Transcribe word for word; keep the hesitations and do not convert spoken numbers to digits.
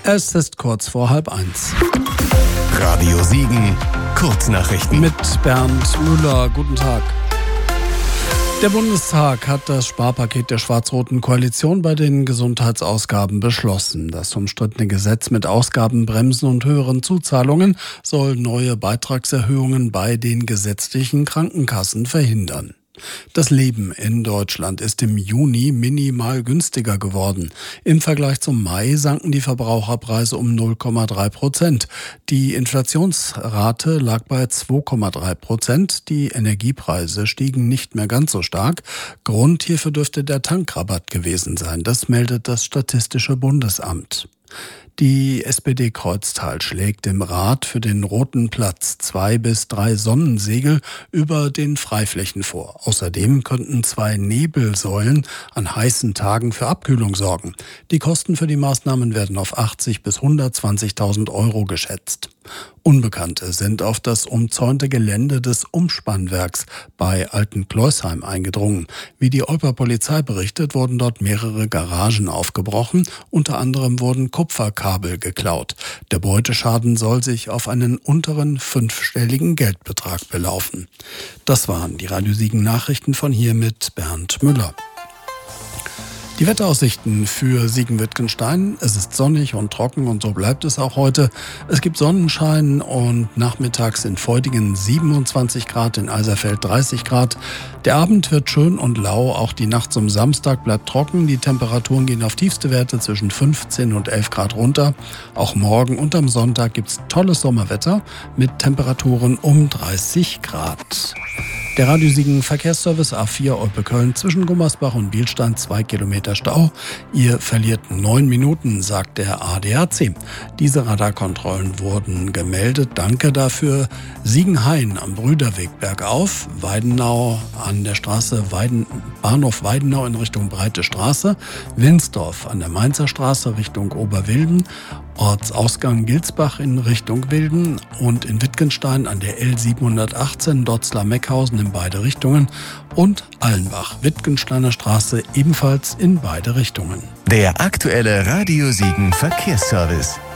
Es ist kurz vor halb eins. Radio Siegen, Kurznachrichten. Mit Bernd Müller, guten Tag. Der Bundestag hat das Sparpaket der schwarz-roten Koalition bei den Gesundheitsausgaben beschlossen. Das umstrittene Gesetz mit Ausgabenbremsen und höheren Zuzahlungen soll neue Beitragserhöhungen bei den gesetzlichen Krankenkassen verhindern. Das Leben in Deutschland ist im Juni minimal günstiger geworden. Im Vergleich zum Mai sanken die Verbraucherpreise um null Komma drei Prozent. Die Inflationsrate lag bei zwei Komma drei Prozent. Die Energiepreise stiegen nicht mehr ganz so stark. Grund hierfür dürfte der Tankrabatt gewesen sein. Das meldet das Statistische Bundesamt. Die S P D Kreuztal schlägt im Rat für den Roten Platz zwei bis drei Sonnensegel über den Freiflächen vor. Außerdem könnten zwei Nebelsäulen an heißen Tagen für Abkühlung sorgen. Die Kosten für die Maßnahmen werden auf achtzig bis hundertzwanzigtausend Euro geschätzt. Unbekannte sind auf das umzäunte Gelände des Umspannwerks bei Altenkleusheim eingedrungen. Wie die Olper Polizei berichtet, wurden dort mehrere Garagen aufgebrochen. Unter anderem wurden Kupferkabel geklaut. Der Beuteschaden soll sich auf einen unteren fünfstelligen Geldbetrag belaufen. Das waren die Radio Siegen Nachrichten von hier mit Bernd Müller. Die Wetteraussichten für Siegen-Wittgenstein. Es ist sonnig und trocken und so bleibt es auch heute. Es gibt Sonnenschein und nachmittags in Feudingen siebenundzwanzig Grad, in Eiserfeld dreißig Grad. Der Abend wird schön und lau, auch die Nacht zum Samstag bleibt trocken. Die Temperaturen gehen auf tiefste Werte zwischen fünfzehn und elf Grad runter. Auch morgen und am Sonntag gibt's tolles Sommerwetter mit Temperaturen um dreißig Grad. Der Radio Siegen Verkehrsservice A vier Olpe-Köln zwischen Gummersbach und Bielstein, zwei Kilometer Stau. Ihr verliert neun Minuten, sagt der A D A C. Diese Radarkontrollen wurden gemeldet. Danke dafür. Siegenhain am Brüderweg bergauf, Weidenau an der Straße Weiden, Bahnhof Weidenau in Richtung Breite Straße, Winsdorf an der Mainzer Straße Richtung Oberwilden, Ortsausgang Gilsbach in Richtung Wilden und in Wittgenstein an der L siebenhundertachtzehn Dotzlar-Meckhausen in beide Richtungen und Allenbach, Wittgensteiner Straße ebenfalls in beide Richtungen. Der aktuelle Radio Siegen Verkehrsservice.